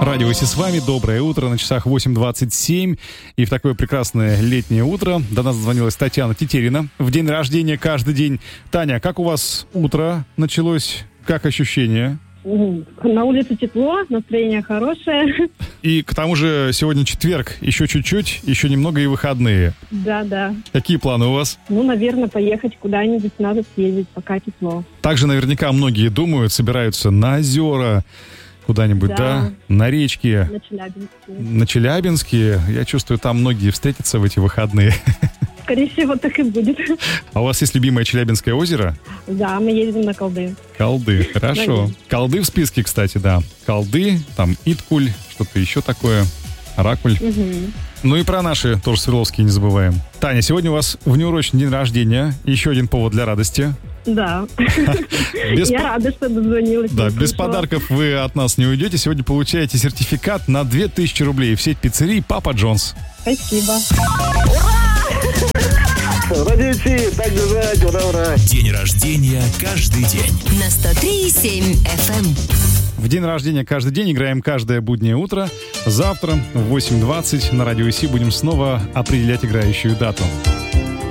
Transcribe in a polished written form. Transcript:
Радио Си с вами. Доброе утро. На часах 8:27. И в такое прекрасное летнее утро до нас дозвонилась Татьяна Тетерина. В день рождения каждый день. Таня, как у вас утро началось? Как ощущения? На улице тепло, настроение хорошее. И к тому же сегодня четверг. Еще чуть-чуть, еще немного и выходные. Да. Какие планы у вас? Наверное, поехать куда-нибудь надо съездить, пока тепло. Также наверняка многие думают, собираются на озера, куда-нибудь, да? На речки. На Челябинске. На Челябинске. Я чувствую, там многие встретятся в эти выходные. Скорее всего, так и будет. А у вас есть любимое Челябинское озеро? Да, мы ездим на Колды. Колды, хорошо. Колды в списке, кстати, да. Колды, там Иткуль, что-то еще такое. Оракуль. Ну и про наши тоже Свердловские не забываем. Таня, сегодня у вас внеурочный день рождения. Еще один повод для радости. Да. Я рада, что дозвонилась. Да, без подарков вы от нас не уйдете. Сегодня получаете сертификат на 2000 рублей в сеть пиццерий Папа Джонс. Спасибо. Радио Си, так держать, ура! День рождения каждый день. На 103,7 FM. В день рождения каждый день играем каждое буднее утро. Завтра в 8:20 на Радио Си будем снова определять играющую дату.